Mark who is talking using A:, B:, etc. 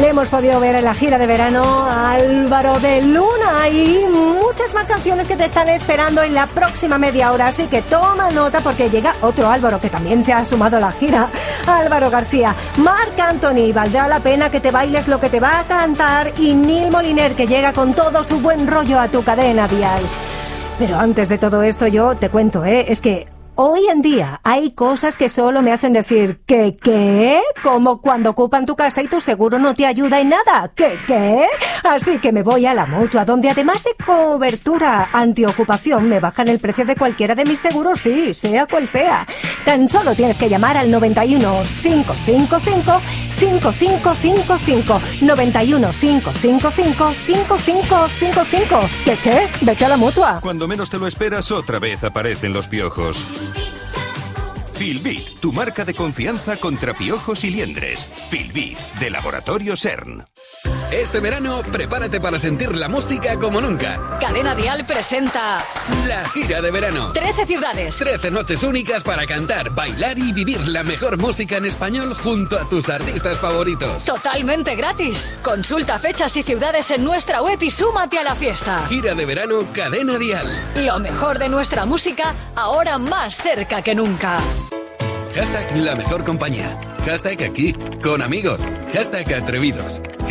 A: Le hemos podido ver en la gira de verano a Álvaro de Luna y muchas más canciones que te están esperando en la próxima media hora, así que toma nota porque llega otro Álvaro que también se ha sumado a la gira, Álvaro García, Marc Anthony, valdrá la pena que te bailes lo que te va a cantar, y Neil Moliner, que llega con todo su buen rollo a tu cadena dial. Pero antes de todo esto yo te cuento, es que hoy en día hay cosas que solo me hacen decir ¿qué? Como cuando ocupan tu casa y tu seguro no te ayuda en nada. ¿Qué? Así que me voy a la Mutua, donde además de cobertura antiocupación me bajan el precio de cualquiera de mis seguros, sí, sea cual sea. Tan solo tienes que llamar al 91 555 5555 91 555 5555. ¿Qué? Vete a la Mutua.
B: Cuando menos te lo esperas, otra vez aparecen los piojos. Filbit, tu marca de confianza contra piojos y liendres. Filbit, de Laboratorio CERN.
C: Este verano, prepárate para sentir la música como nunca.
D: Cadena Dial presenta
C: la gira de verano.
D: 13 ciudades.
C: 13 noches únicas para cantar, bailar y vivir la mejor música en español junto a tus artistas favoritos.
D: Totalmente gratis. Consulta fechas y ciudades en nuestra web y súmate a la fiesta.
C: Gira de verano Cadena Dial.
D: Lo mejor de nuestra música, ahora más cerca que nunca.
C: Hashtag la mejor compañía. Hashtag aquí, con amigos. Hashtag atrevidos.